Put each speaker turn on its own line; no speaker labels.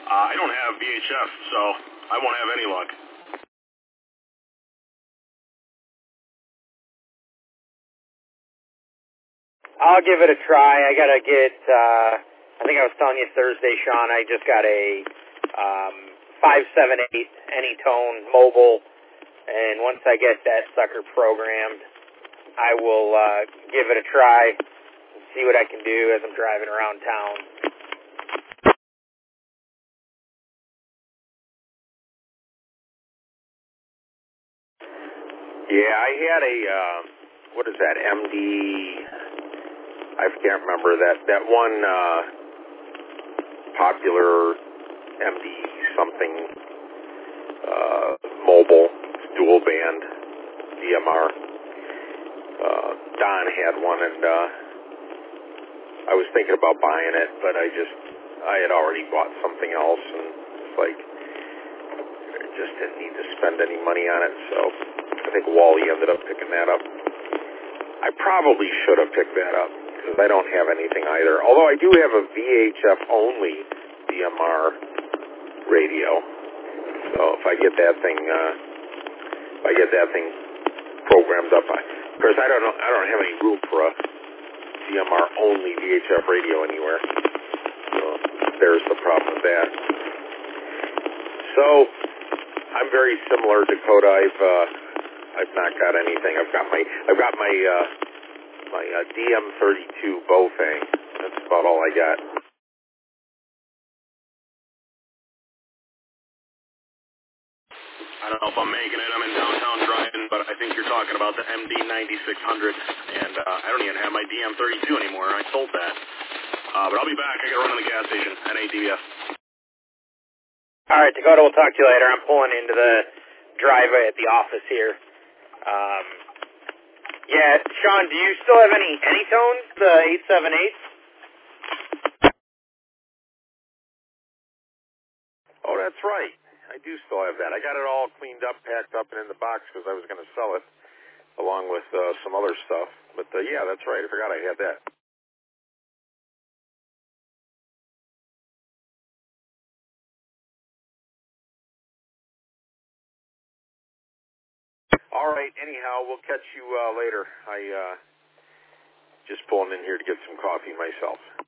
I don't have VHF, so I won't have any luck.
I'll give it a try. I gotta get, I think I was telling you Thursday, Sean, I just got a 578 Anytone mobile, and once I get that sucker programmed, I will give it a try and see what I can do as I'm driving around town.
Yeah, I had a, what is that, MD, I can't remember, that one popular MD something mobile, dual band, DMR. Don had one, and I was thinking about buying it, but I had already bought something else, and it's like, I just didn't need to spend any money on it, so I think Wally ended up picking that up. I probably should have picked that up, because I don't have anything either, although I do have a VHF-only DMR radio, so if I get that thing, programmed up, of course I don't have any room for a DMR-only VHF radio anywhere, so there's the problem with that. So I'm very similar, Dakota. I've not got anything. I've got my DM32 Bofang. That's about all I got.
I don't know if I'm making it. I'm in downtown driving, but I think you're talking about the MD9600, and I don't even have my DM32 anymore. I sold that. But I'll be back. I got to run to the gas station, NADVF.
All right, Dakota, we'll talk to you later. I'm pulling into the driveway at the office here. Yeah, Sean, do you still have any Anytones, the 878s?
Oh, that's right. I do still have that. I got it all cleaned up, packed up, and in the box because I was going to sell it along with some other stuff. But, yeah, that's right. I forgot I had that. All right. Anyhow, we'll catch you later. I just pulling in here to get some coffee myself.